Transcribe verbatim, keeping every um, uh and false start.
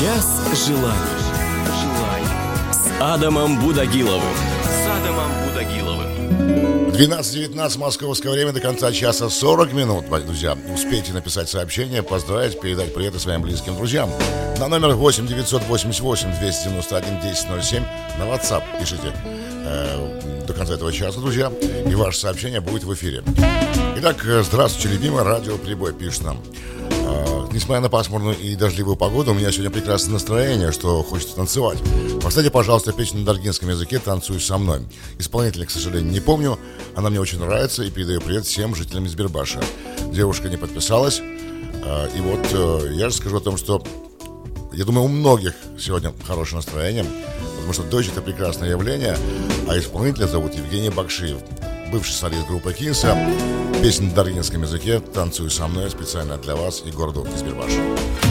Час желаний. С Адамом Будагиловым. С Адамом Будагиловым. двенадцать девятнадцать московское время, до конца часа сорок минут. Друзья, успейте написать сообщение, поздравить, передать приветы своим близким друзьям. На номер восемь девятьсот восемьдесят восемь двести девяносто один десять ноль семь на WhatsApp пишите э, до конца этого часа, друзья, и ваше сообщение будет в эфире. Итак, здравствуйте, любимый, радио Прибой пишет нам. Э, несмотря на пасмурную и дождливую погоду, у меня сегодня прекрасное настроение, что хочется танцевать. Поставьте, пожалуйста, песню на даргинском языке «Танцуй со мной». Исполнителя, к сожалению, не помню. Она мне очень нравится, и передаю привет всем жителям Избербаша. Девушка не подписалась. И вот я же скажу о том, что я думаю, у многих сегодня хорошее настроение, потому что дождь — это прекрасное явление, а исполнителя зовут Евгений Бакшиев, бывший солист группы Кинса. Песня на даргинском языке «Танцуй со мной» специально для вас и города Избербаш.